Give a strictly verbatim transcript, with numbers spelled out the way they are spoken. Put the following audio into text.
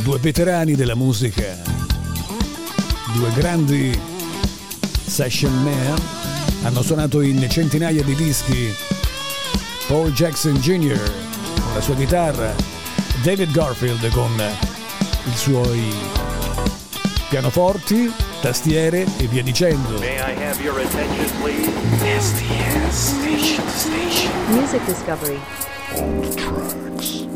due veterani della musica, due grandi session man, hanno suonato in centinaia di dischi. Paul Jackson junior con la sua chitarra, David Garfield con i suoi pianoforti, tastiere e via dicendo. May I have your attention, please? S T S Station to Station. Music Discovery. Old tracks.